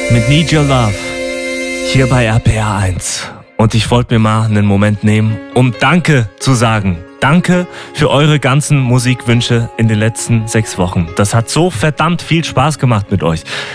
mit Need Your Love hier bei RPR 1. Und ich wollte mir mal einen Moment nehmen, um Danke zu sagen. Danke für eure ganzen Musikwünsche in den letzten 6 Wochen. Das hat so verdammt viel Spaß gemacht mit euch.